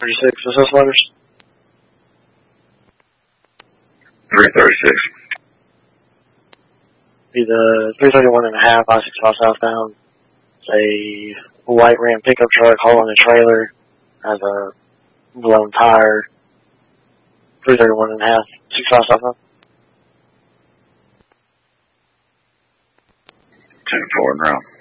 36, is those letters? 336. Be the 331 and a half, I-65 southbound. It's a white Ram pickup truck hauling a trailer. Has a blown tire. 331 and a half, 65 southbound. 10-4 and round.